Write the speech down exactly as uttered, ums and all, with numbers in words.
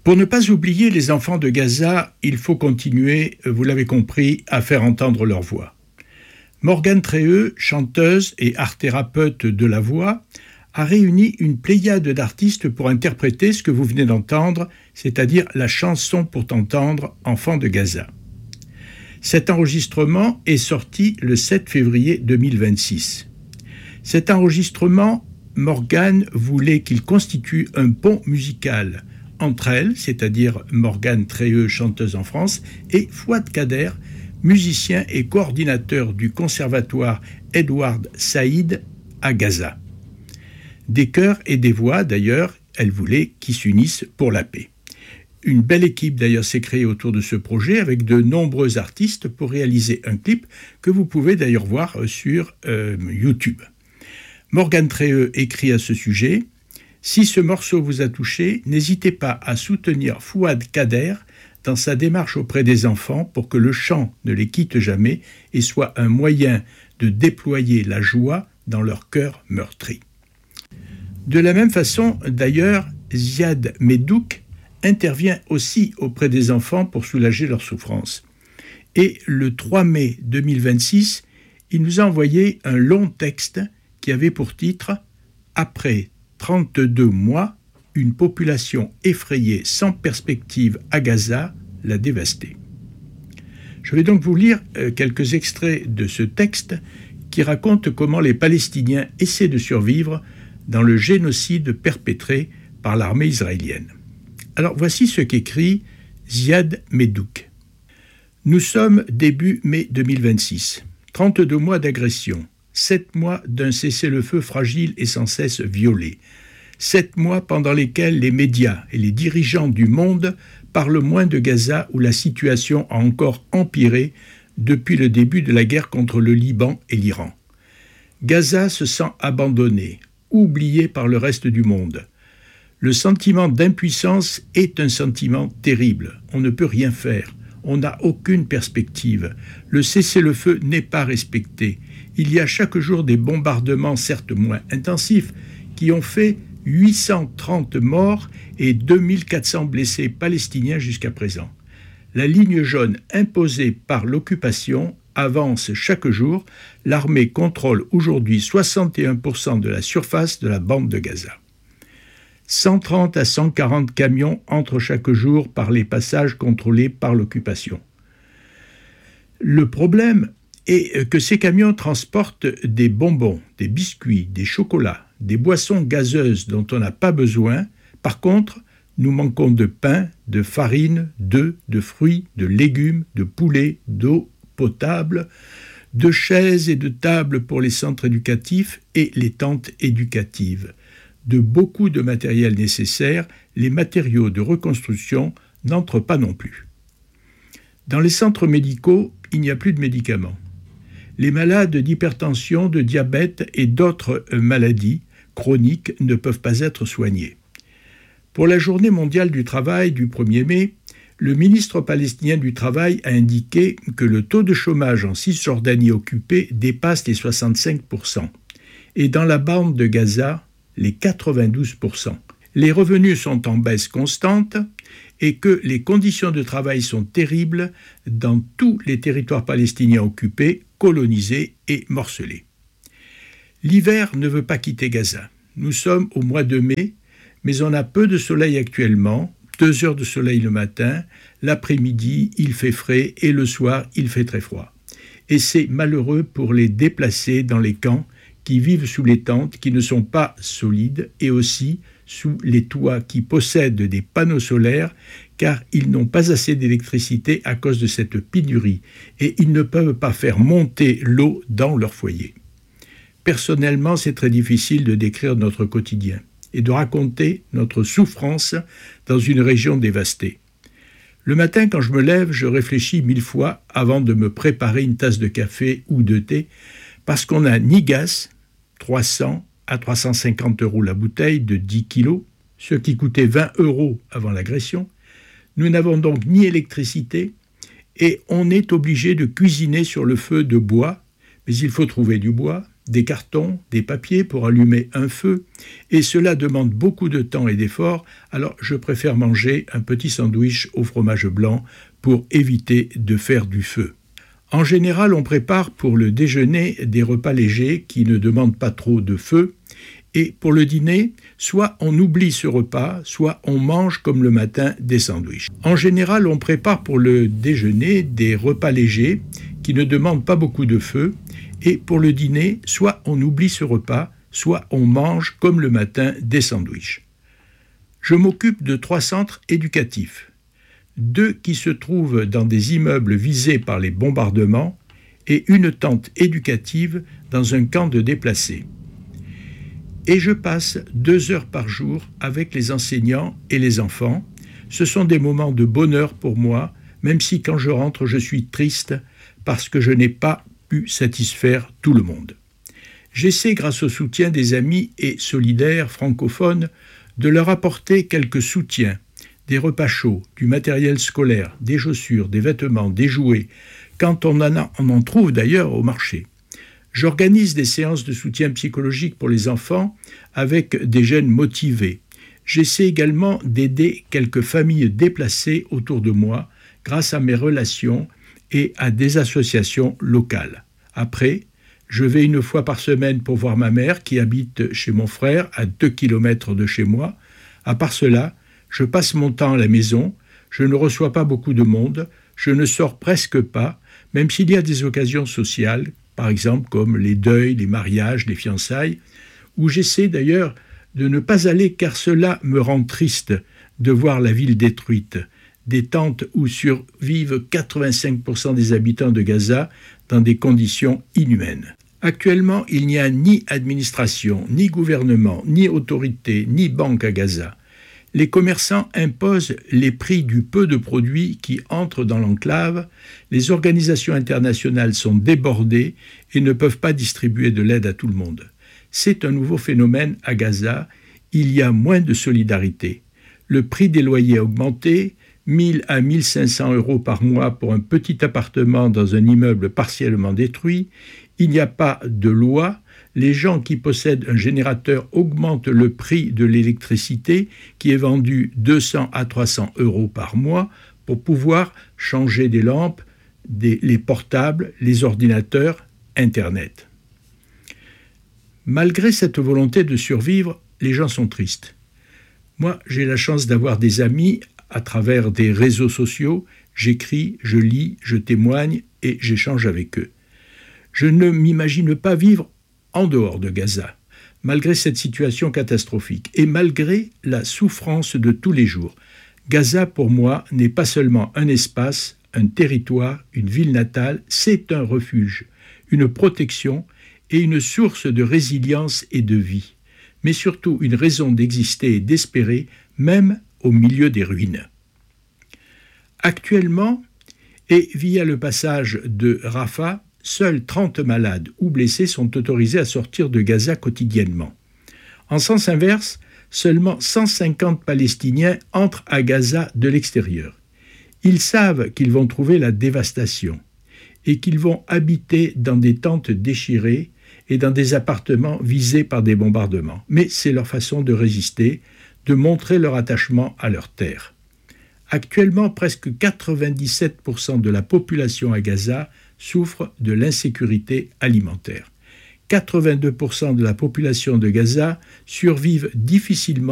Pour ne pas oublier les enfants de Gaza, il faut continuer, vous l'avez compris, à faire entendre leur voix. Morgane Tréheux, chanteuse et art-thérapeute de la voix, a réuni une pléiade d'artistes pour interpréter ce que vous venez d'entendre, c'est-à-dire la chanson pour t'entendre, enfant de Gaza. Cet enregistrement est sorti le sept février deux mille vingt-six. Cet enregistrement, Morgane voulait qu'il constitue un pont musical entre elles, c'est-à-dire Morgane Tréheux, chanteuse en France, et Fouad Kader, musicien et coordinateur du conservatoire Edward Saïd à Gaza. Des chœurs et des voix, d'ailleurs, elle voulait qui s'unissent pour la paix. Une belle équipe, d'ailleurs, s'est créée autour de ce projet avec de nombreux artistes pour réaliser un clip que vous pouvez d'ailleurs voir sur euh, YouTube. Morgane Tréheux écrit à ce sujet « Si ce morceau vous a touché, n'hésitez pas à soutenir Fouad Kader dans sa démarche auprès des enfants pour que le chant ne les quitte jamais et soit un moyen de déployer la joie dans leur cœur meurtri. » De la même façon, d'ailleurs, Ziad Medouk intervient aussi auprès des enfants pour soulager leur souffrance. Et le trois mai deux mille vingt-six, il nous a envoyé un long texte qui avait pour titre « Après trente-deux mois, une population effrayée sans perspective à Gaza l'a dévastée. » Je vais donc vous lire quelques extraits de ce texte qui raconte comment les Palestiniens essaient de survivre dans le génocide perpétré par l'armée israélienne. Alors voici ce qu'écrit Ziad Medouk. « Nous sommes début mai deux mille vingt-six. trente-deux mois d'agression. Sept mois d'un cessez-le-feu fragile et sans cesse violé. Sept mois pendant lesquels les médias et les dirigeants du monde parlent moins de Gaza où la situation a encore empiré depuis le début de la guerre contre le Liban et l'Iran. Gaza se sent abandonné, oublié par le reste du monde. Le sentiment d'impuissance est un sentiment terrible. On ne peut rien faire. On n'a aucune perspective. Le cessez-le-feu n'est pas respecté. Il y a chaque jour des bombardements, certes moins intensifs, qui ont fait huit cent trente morts et deux mille quatre cents blessés palestiniens jusqu'à présent. La ligne jaune imposée par l'occupation avance chaque jour. L'armée contrôle aujourd'hui soixante et un pour cent de la surface de la bande de Gaza. cent trente à cent quarante camions entrent chaque jour par les passages contrôlés par l'occupation. Le problème est que ces camions transportent des bonbons, des biscuits, des chocolats, des boissons gazeuses dont on n'a pas besoin. Par contre, nous manquons de pain, de farine, d'œufs, de fruits, de légumes, de poulet, d'eau potable, de chaises et de tables pour les centres éducatifs et les tentes éducatives. De beaucoup de matériel nécessaire, les matériaux de reconstruction n'entrent pas non plus. Dans les centres médicaux, il n'y a plus de médicaments. Les malades d'hypertension, de diabète et d'autres maladies chroniques ne peuvent pas être soignés. Pour la Journée mondiale du travail du premier mai, le ministre palestinien du Travail a indiqué que le taux de chômage en Cisjordanie occupée dépasse les soixante-cinq pour cent et dans la bande de Gaza, les quatre-vingt-douze pour cent. Les revenus sont en baisse constante et que les conditions de travail sont terribles dans tous les territoires palestiniens occupés, colonisés et morcelés. L'hiver ne veut pas quitter Gaza. Nous sommes au mois de mai, mais on a peu de soleil actuellement, deux heures de soleil le matin, l'après-midi il fait frais et le soir il fait très froid. Et c'est malheureux pour les déplacés dans les camps qui vivent sous les tentes qui ne sont pas solides et aussi sous les toits qui possèdent des panneaux solaires car ils n'ont pas assez d'électricité à cause de cette pénurie et ils ne peuvent pas faire monter l'eau dans leur foyer. Personnellement, c'est très difficile de décrire notre quotidien et de raconter notre souffrance dans une région dévastée. Le matin, quand je me lève, je réfléchis mille fois avant de me préparer une tasse de café ou de thé parce qu'on n'a ni gaz, trois cents à trois cent cinquante euros la bouteille de dix kilos, ce qui coûtait vingt euros avant l'agression. Nous n'avons donc ni électricité et on est obligé de cuisiner sur le feu de bois, mais il faut trouver du bois, des cartons, des papiers pour allumer un feu, et cela demande beaucoup de temps et d'efforts, alors je préfère manger un petit sandwich au fromage blanc pour éviter de faire du feu. En général, on prépare pour le déjeuner des repas légers qui ne demandent pas trop de feu, et pour le dîner, soit on oublie ce repas, soit on mange comme le matin des sandwichs. En général, on prépare pour le déjeuner des repas légers qui ne demandent pas beaucoup de feu, et pour le dîner, soit on oublie ce repas, soit on mange comme le matin des sandwichs. Je m'occupe de trois centres éducatifs. Deux qui se trouvent dans des immeubles visés par les bombardements et une tente éducative dans un camp de déplacés. Et je passe deux heures par jour avec les enseignants et les enfants. Ce sont des moments de bonheur pour moi, même si quand je rentre, je suis triste parce que je n'ai pas pu satisfaire tout le monde. J'essaie, grâce au soutien des amis et solidaires francophones, de leur apporter quelques soutiens, des repas chauds, du matériel scolaire, des chaussures, des vêtements, des jouets, quand on en, a, on en trouve d'ailleurs au marché. J'organise des séances de soutien psychologique pour les enfants avec des jeunes motivés. J'essaie également d'aider quelques familles déplacées autour de moi grâce à mes relations et à des associations locales. Après, je vais une fois par semaine pour voir ma mère qui habite chez mon frère à deux kilomètres de chez moi. À part cela, je passe mon temps à la maison, je ne reçois pas beaucoup de monde, je ne sors presque pas, même s'il y a des occasions sociales, par exemple comme les deuils, les mariages, les fiançailles, où j'essaie d'ailleurs de ne pas aller car cela me rend triste de voir la ville détruite, des tentes où survivent quatre-vingt-cinq pour cent des habitants de Gaza dans des conditions inhumaines. Actuellement, il n'y a ni administration, ni gouvernement, ni autorité, ni banque à Gaza. Les commerçants imposent les prix du peu de produits qui entrent dans l'enclave, les organisations internationales sont débordées et ne peuvent pas distribuer de l'aide à tout le monde. C'est un nouveau phénomène à Gaza, il y a moins de solidarité. Le prix des loyers a augmenté, mille à mille cinq cents euros par mois pour un petit appartement dans un immeuble partiellement détruit, il n'y a pas de loi. Les gens qui possèdent un générateur augmentent le prix de l'électricité qui est vendu deux cents à trois cents euros par mois pour pouvoir changer des lampes, des, les portables, les ordinateurs, Internet. Malgré cette volonté de survivre, les gens sont tristes. Moi, j'ai la chance d'avoir des amis à travers des réseaux sociaux. J'écris, je lis, je témoigne et j'échange avec eux. Je ne m'imagine pas vivre en dehors de Gaza, malgré cette situation catastrophique et malgré la souffrance de tous les jours. Gaza, pour moi, n'est pas seulement un espace, un territoire, une ville natale, c'est un refuge, une protection et une source de résilience et de vie, mais surtout une raison d'exister et d'espérer, même au milieu des ruines. Actuellement, et via le passage de Rafah, seuls trente malades ou blessés sont autorisés à sortir de Gaza quotidiennement. En sens inverse, seulement cent cinquante Palestiniens entrent à Gaza de l'extérieur. Ils savent qu'ils vont trouver la dévastation et qu'ils vont habiter dans des tentes déchirées et dans des appartements visés par des bombardements. Mais c'est leur façon de résister, de montrer leur attachement à leur terre. Actuellement, presque quatre-vingt-dix-sept pour cent de la population à Gaza souffre de l'insécurité alimentaire. quatre-vingt-deux pour cent de la population de Gaza survivent difficilement